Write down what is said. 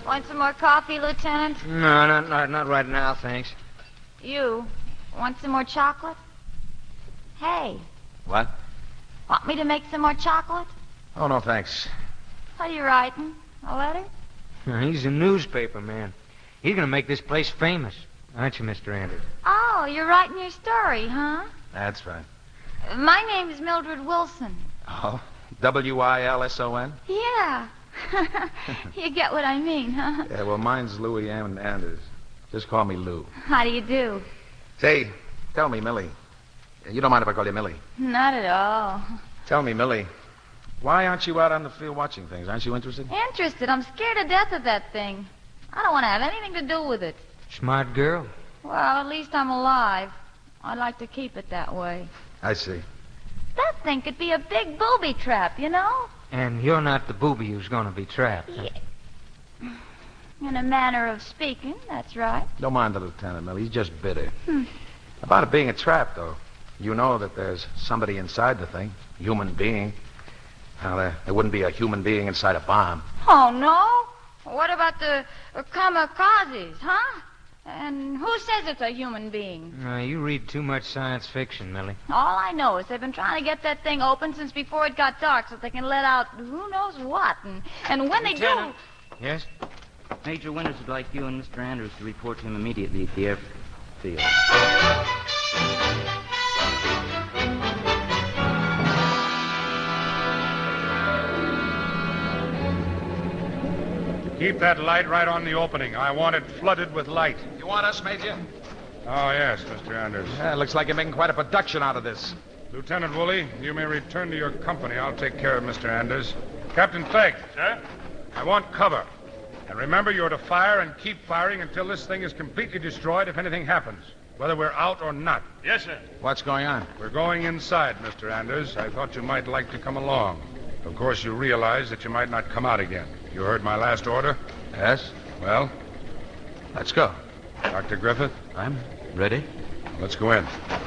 Want some more coffee, Lieutenant? No, not right now, thanks. You want some more chocolate? Hey. What? Want me to make some more chocolate? Oh, no, thanks. What are you writing? A letter? He's a newspaper man. He's going to make this place famous. Aren't you, Mr. Anders? Oh, you're writing your story, huh? That's right. My name's Mildred Wilson. Oh, Wilson? Yeah. You get what I mean, huh? Yeah, well, mine's Louis M. Anders. Just call me Lou. How do you do? Say, tell me, Millie. You don't mind if I call you Millie? Not at all. Tell me, Millie, why aren't you out on the field watching things? Aren't you interested? Interested? I'm scared to death of that thing. I don't want to have anything to do with it. Smart girl. Well, at least I'm alive. I'd like to keep it that way. I see. That thing could be a big booby trap, you know? And you're not the booby who's going to be trapped. Huh? Yeah. In a manner of speaking, that's right. Don't mind the lieutenant, Millie. He's just bitter. About it being a trap, though. You know that there's somebody inside the thing. Human being. Now, there wouldn't be a human being inside a bomb. Oh, no? What about the kamikazes, huh? And who says it's a human being? You read too much science fiction, Millie. All I know is they've been trying to get that thing open since before it got dark so they can let out who knows what. And when Lieutenant. they do... Yes? Major Winters would like you and Mr. Andrews to report to him immediately at the airfield. Keep that light right on the opening. I want it flooded with light. You want us, Major? Oh, yes, Mr. Anders. Yeah, looks like you're making quite a production out of this. Lieutenant Woolley, you may return to your company. I'll take care of Mr. Anders. Captain Fegg. Sir? I want cover. And remember, you're to fire and keep firing until this thing is completely destroyed if anything happens, whether we're out or not. Yes, sir. What's going on? We're going inside, Mr. Anders. I thought you might like to come along. Of course, you realize that you might not come out again. You heard my last order? Yes? Well, Let's go. Dr. Griffith, I'm ready. let's go in.